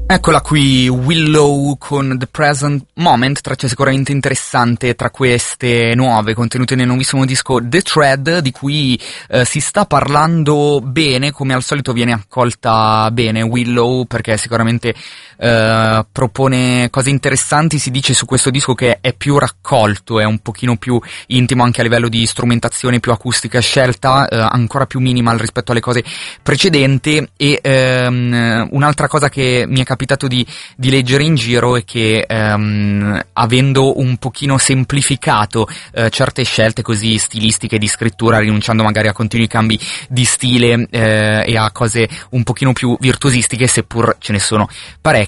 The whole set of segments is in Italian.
Eccola qui, Willow con The Present Moment, traccia sicuramente interessante tra queste nuove contenute nel nuovissimo disco The Thread, di cui si sta parlando bene, come al solito viene accolta bene Willow, perché sicuramente propone cose interessanti. Si dice su questo disco che è più raccolto, è un pochino più intimo anche a livello di strumentazione, più acustica scelta, ancora più minimal rispetto alle cose precedenti. E un'altra cosa che mi è capitato di leggere in giro è che avendo un pochino semplificato certe scelte così stilistiche di scrittura, rinunciando magari a continui cambi di stile e a cose un pochino più virtuosistiche, seppur ce ne sono parecchie,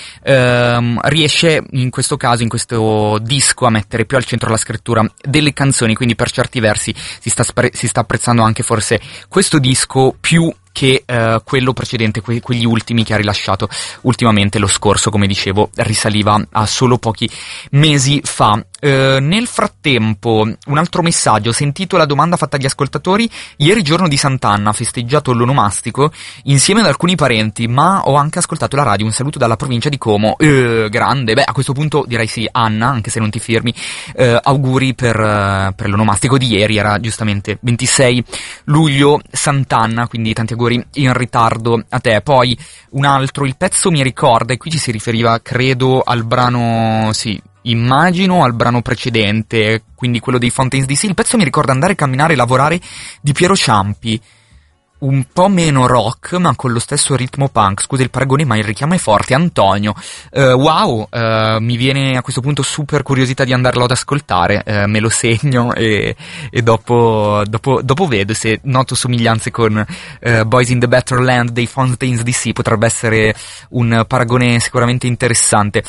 riesce in questo caso, in questo disco, a mettere più al centro la scrittura delle canzoni, quindi per certi versi si sta apprezzando anche forse questo disco più che quello precedente, quegli ultimi che ha rilasciato ultimamente. Lo scorso, come dicevo, risaliva a solo pochi mesi fa. Nel frattempo, un altro messaggio: sentito la domanda fatta agli ascoltatori, ieri giorno di Sant'Anna, festeggiato l'onomastico insieme ad alcuni parenti, ma ho anche ascoltato la radio, un saluto dalla provincia di Como. Grande, beh, a questo punto direi sì, Anna, anche se non ti firmi, auguri per l'onomastico di ieri, era giustamente 26 luglio Sant'Anna, quindi tanti auguri in ritardo a te. Poi un altro, il pezzo mi ricorda, e qui ci si riferiva credo al brano, sì, immagino al brano precedente, quindi quello dei Fountains DC. Il pezzo mi ricorda Andare, camminare e lavorare di Piero Ciampi, un po' meno rock ma con lo stesso ritmo punk. Scusa il paragone ma il richiamo è forte. Antonio, wow, mi viene a questo punto super curiosità di andarlo ad ascoltare, me lo segno e dopo vedo se noto somiglianze con Boys in the Better Land dei Fountains DC. Potrebbe essere un paragone sicuramente interessante.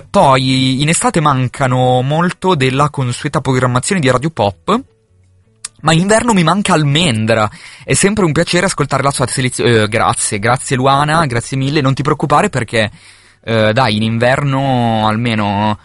Poi in estate mancano molto della consueta programmazione di Radio Pop, ma in inverno mi manca Almendra. È sempre un piacere ascoltare la sua selezione. Grazie Luana, grazie mille. Non ti preoccupare perché dai, in inverno almeno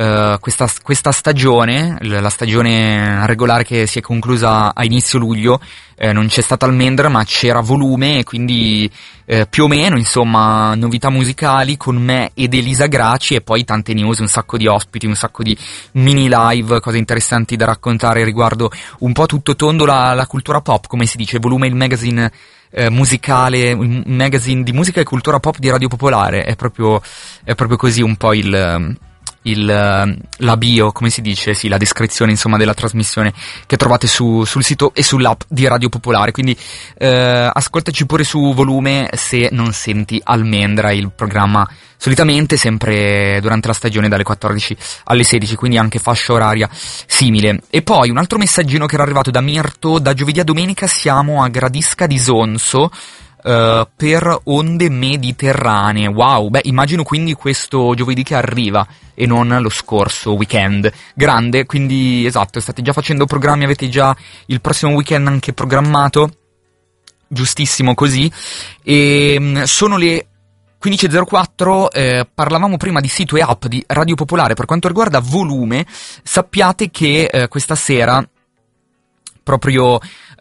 questa stagione, la stagione regolare che si è conclusa a inizio luglio, non c'è stata Almendra ma c'era Volume, e quindi più o meno, insomma, novità musicali con me ed Elisa Graci, e poi tante news, un sacco di ospiti, un sacco di mini live, cose interessanti da raccontare riguardo un po' tutto tondo la cultura pop, come si dice. Volume, il magazine musicale, un magazine di musica e cultura pop di Radio Popolare. È proprio così un po' la bio, come si dice, sì, la descrizione insomma della trasmissione che trovate sul sito e sull'app di Radio Popolare. Quindi ascoltaci pure su Volume se non senti Almendra, il programma solitamente sempre durante la stagione dalle 14 alle 16, quindi anche fascia oraria simile. E poi un altro messaggino che era arrivato da Mirto: da giovedì a domenica siamo a Gradisca di Sonso per onde mediterranee. Wow, beh, immagino quindi questo giovedì che arriva e non lo scorso weekend. Grande, quindi esatto, state già facendo programmi, avete già il prossimo weekend anche programmato, giustissimo così. E sono le 15.04, parlavamo prima di sito e app di Radio Popolare. Per quanto riguarda Volume, sappiate che questa sera proprio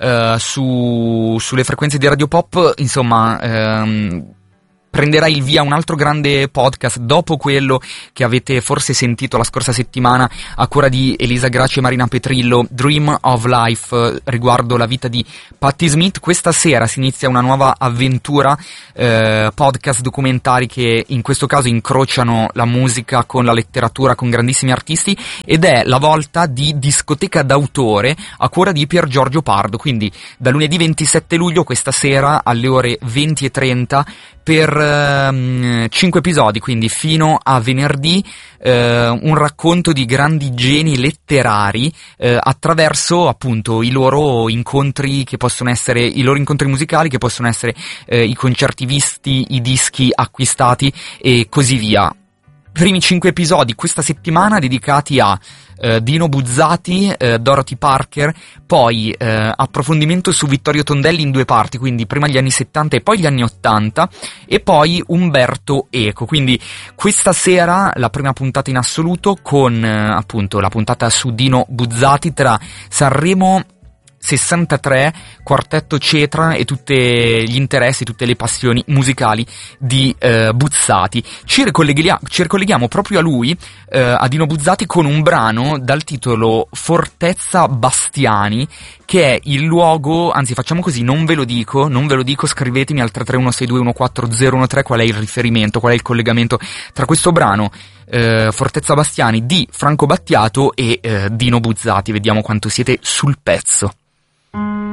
sulle frequenze di Radio Pop, insomma, prenderà il via un altro grande podcast dopo quello che avete forse sentito la scorsa settimana a cura di Elisa Graci e Marina Petrillo, Dream of Life, riguardo la vita di Patti Smith. Questa sera si inizia una nuova avventura, podcast documentari che in questo caso incrociano la musica con la letteratura, con grandissimi artisti, ed è la volta di Discoteca d'autore a cura di Pier Giorgio Pardo. Quindi da lunedì 27 luglio, questa sera alle ore 20:30, per 5 episodi, quindi fino a venerdì, un racconto di grandi geni letterari attraverso appunto i loro incontri, che possono essere i loro incontri musicali, che possono essere i concerti visti, i dischi acquistati e così via. Primi 5 episodi questa settimana dedicati a Dino Buzzati, Dorothy Parker, poi approfondimento su Vittorio Tondelli in 2 parti, quindi prima gli anni 70 e poi gli anni 80, e poi Umberto Eco. Quindi questa sera la prima puntata in assoluto con appunto la puntata su Dino Buzzati tra Sanremo 63, quartetto Cetra e tutti gli interessi, tutte le passioni musicali di Buzzati. Ci ricolleghiamo proprio a lui, a Dino Buzzati, con un brano dal titolo Fortezza Bastiani, che è il luogo, anzi facciamo così, non ve lo dico, scrivetemi al 331-6214013 qual è il riferimento, qual è il collegamento tra questo brano Fortezza Bastiani di Franco Battiato e Dino Buzzati. Vediamo quanto siete sul pezzo.